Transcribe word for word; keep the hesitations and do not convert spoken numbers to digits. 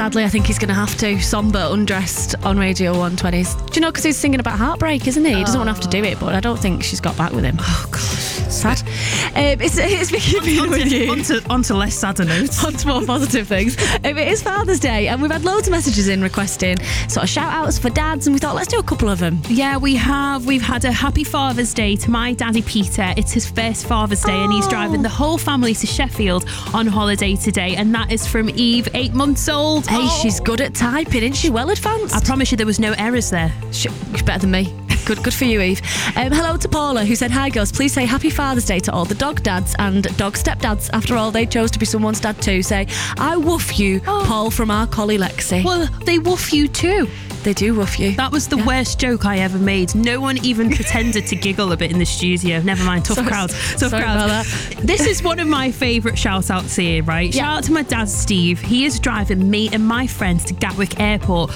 Sadly, I think he's going to have to. Somber Undressed on Radio one twenties. Do you know, because he's singing about heartbreak, isn't he? He doesn't oh. want to have to do it, but I don't think she's got back with him. Oh, God. Sad. Um, it's, it's Vicky being on, with to, you. On to, on to less sadder notes. On to more positive things. Um, it is Father's Day, and we've had loads of messages in requesting sort of shout-outs for dads, and we thought, let's do a couple of them. Yeah, we have. We've had a happy Father's Day to my daddy Peter. It's his first Father's Day, oh. and he's driving the whole family to Sheffield on holiday today, and that is from Eve, eight months old. Hey, oh. she's good at typing, isn't she? Well advanced. I promise you there was no errors there. She, she's better than me. Good good for you, Eve. Um, hello to Paula, who said, hi girls, please say happy Father's Day to all the dog dads and dog stepdads. After all, they chose to be someone's dad too. Say, I woof you, oh. Paul from our collie Lexi. Well, they woof you too. They do woof you. That was the yeah. worst joke I ever made. No one even pretended to giggle a bit in the studio. Never mind, tough sorry, crowd. Tough sorry crowd. About that. This is one of my favourite shout-outs here, right? Yeah. Shout out to my dad, Steve. He is driving me and my friends to Gatwick Airport